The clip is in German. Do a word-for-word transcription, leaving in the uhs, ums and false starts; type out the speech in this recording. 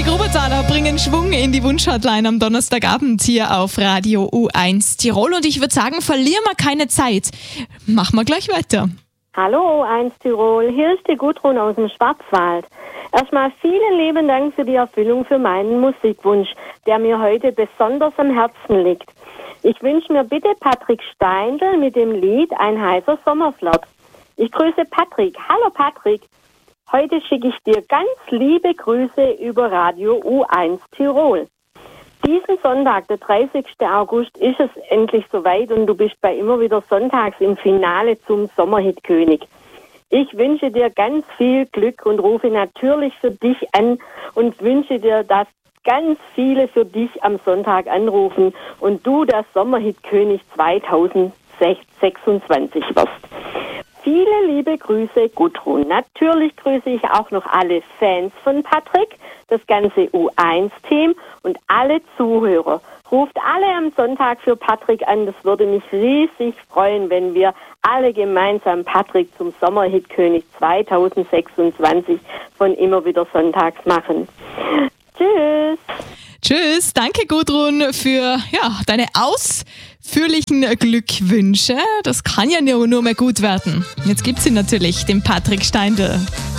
Die Grubetaler bringen Schwung in die Wunschhotline am Donnerstagabend hier auf Radio U eins Tirol. Und ich würde sagen, verlieren wir keine Zeit. Machen wir gleich weiter. Hallo U eins Tirol, hier ist die Gudrun aus dem Schwarzwald. Erstmal vielen lieben Dank für die Erfüllung für meinen Musikwunsch, der mir heute besonders am Herzen liegt. Ich wünsche mir bitte Patrick Steindl mit dem Lied Ein heißer Sommerflirt. Ich grüße Patrick. Hallo Patrick. Heute schicke ich dir ganz liebe Grüße über Radio U eins Tirol. Diesen Sonntag, der dreißigsten August, ist es endlich soweit und du bist bei immer wieder sonntags im Finale zum Sommerhit-König. Ich wünsche dir ganz viel Glück und rufe natürlich für dich an und wünsche dir, dass ganz viele für dich am Sonntag anrufen und du der Sommerhit-König zweitausendsechsundzwanzig wirst. Viele liebe Grüße, Gudrun. Natürlich grüße ich auch noch alle Fans von Patrick, das ganze U eins Team und alle Zuhörer. Ruft alle am Sonntag für Patrick an. Das würde mich riesig freuen, wenn wir alle gemeinsam Patrick zum Sommerhit-König zweitausendsechsundzwanzig von immer wieder sonntags machen. Tschüss. Tschüss, danke Gudrun für ja, deine ausführlichen Glückwünsche. Das kann ja nur, nur mehr gut werden. Jetzt gibt's ihn natürlich, den Patrick Steindl.